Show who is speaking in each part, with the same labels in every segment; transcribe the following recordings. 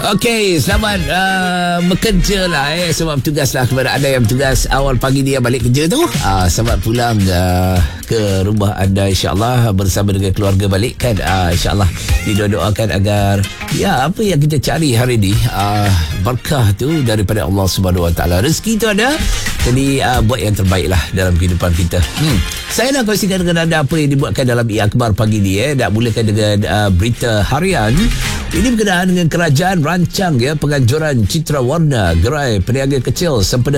Speaker 1: Okey, selamat bekerja lah sebab tugas lah kepada anda yang bertugas awal pagi ni yang balik kerja tu. Selamat pulang ke rumah anda insyaAllah bersama dengan keluarga balik kan. InsyaAllah didoakan agar apa yang kita cari hari ni berkah tu daripada Allah Subhanahu Wa Taala. Rezeki tu ada, jadi buat yang terbaik lah dalam kehidupan kita. Saya nak kongsikan dengan anda apa yang dibuatkan dalam Akhbar pagi ni. Nak mulakan dengan berita harian. Ini berkenaan dengan kerajaan rancang penganjuran citra warna gerai peniaga kecil sempena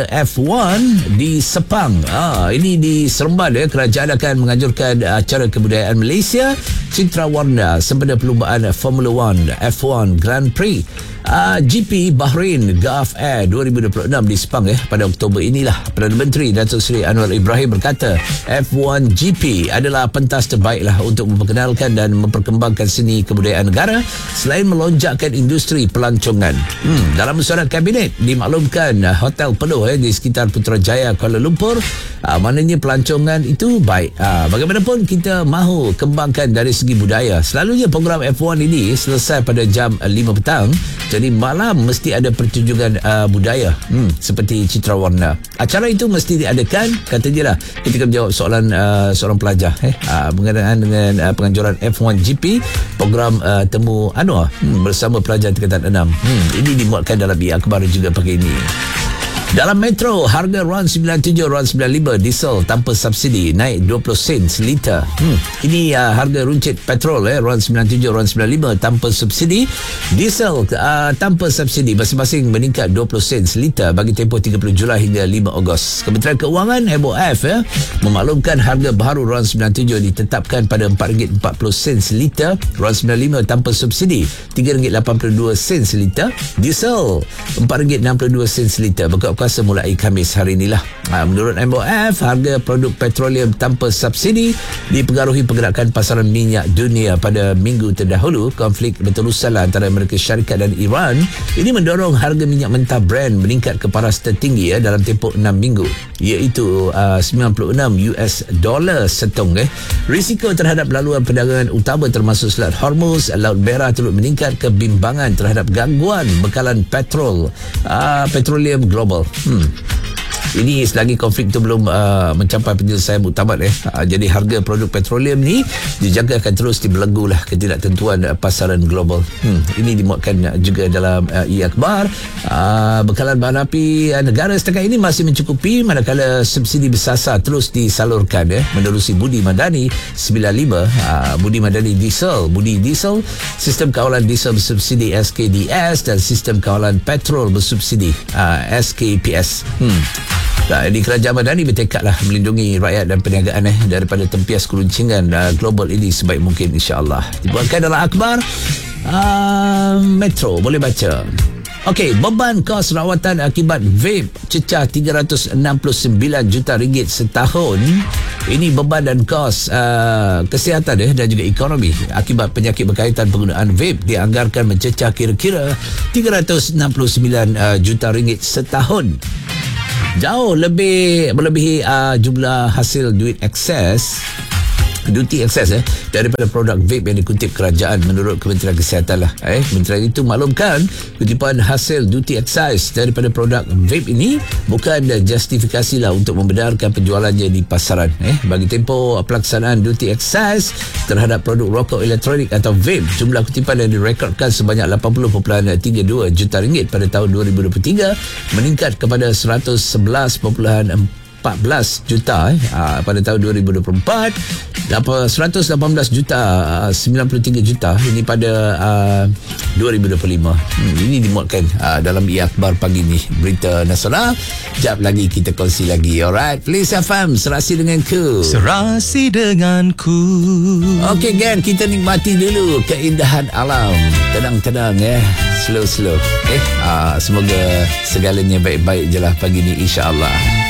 Speaker 1: F1 di Sepang. Ini di Seremban kerajaan akan menganjurkan acara kebudayaan Malaysia citra warna sempena perlumbaan Formula 1 F1 Grand Prix GP Bahrain Gulf Air 2026 di Sepang pada Oktober inilah. Perdana Menteri Datuk Seri Anwar Ibrahim berkata F1 GP adalah pentas terbaik lah untuk memperkenalkan dan memperkembangkan seni kebudayaan negara selain melonjakkan industri pelancongan. Dalam mesyuarat kabinet dimaklumkan hotel penuh di sekitar Putrajaya Kuala Lumpur. Maknanya pelancongan itu baik. Bagaimanapun kita mahu kembangkan dari segi budaya. Selalunya program F1 ini selesai pada jam 5 petang. Jadi malam mesti ada pertunjukan budaya seperti citra warna. Acara itu mesti diadakan, kata dia lah, ketika menjawab soalan seorang pelajar berkenaan dengan penganjuran F1 GP program temu Anwar bersama pelajar tingkatan 6. Ini dimuatkan dalam Akhbar juga pagi ini. Dalam metro, harga RON97, RON95 diesel tanpa subsidi naik 20 sen seliter. Ini harga runcit petrol RON97, RON95 tanpa subsidi. Diesel tanpa subsidi masing-masing meningkat 20 sen seliter bagi tempoh 30 Julai hingga 5 Ogos. Kementerian Keuangan MOF memaklumkan harga baharu RON97 ditetapkan pada RM4.40 seliter, RON95 tanpa subsidi RM3.82 seliter, diesel RM4.62 seliter kuasa mulai Khamis hari inilah. Menurut MOF, harga produk petroleum tanpa subsidi dipengaruhi pergerakan pasaran minyak dunia pada minggu terdahulu. Konflik berterusan antara Amerika Syarikat dan Iran ini mendorong harga minyak mentah Brent meningkat ke paras tertinggi dalam tempoh 6 minggu, iaitu $96 setong. Risiko terhadap laluan perdagangan utama termasuk Selat Hormuz, Laut Merah turut meningkat kebimbangan terhadap gangguan bekalan petroleum global. Ini selagi konflik itu belum mencapai penyelesaian muktamad jadi harga produk petroleum ni dijaga akan terus dibelenggu lah ketidaktentuan pasaran global. Ini dimuatkan juga dalam Akhbar. Bekalan bahan api negara setakat ini masih mencukupi manakala subsidi bersasar terus disalurkan menerusi Budi Madani 95 Budi Madani diesel, Budi diesel, sistem kawalan diesel bersubsidi SKDS dan sistem kawalan petrol bersubsidi SKPS. Di Kerajaan Madani bertekadlah melindungi rakyat dan perniagaan daripada tempias keruncingan global ini sebaik mungkin insya-Allah. Dibuatkan dalam Akhbar Metro, boleh baca. Okey, beban kos rawatan akibat vape cecah RM369 juta setahun. Ini beban dan kos kesihatan dan juga ekonomi akibat penyakit berkaitan penggunaan vape dianggarkan mencecah kira-kira RM369 juta setahun. Jauh lebih melebihi jumlah hasil duty excess daripada produk vape yang dikutip kerajaan menurut Kementerian Kesihatan lah. Kementerian itu maklumkan kutipan hasil duty excise daripada produk vape ini bukan justifikasi lah untuk membenarkan penjualannya di pasaran. Bagi tempoh pelaksanaan duty excise terhadap produk rokok elektronik atau vape, jumlah kutipan yang direkodkan sebanyak RM80.32 juta pada tahun 2023 meningkat kepada 111.14 juta pada tahun 2024, 118 juta 93 juta ini pada 2025. Ini dimuatkan dalam Akhbar pagi ni, berita nasional. Jap lagi kita kongsi lagi. Alright, please FM serasi denganku.
Speaker 2: Serasi denganku.
Speaker 1: Okey gang, kita nikmati dulu keindahan alam. Tenang-tenang slow-slow. Semoga segalanya baik-baik je lah pagi ni insya-Allah.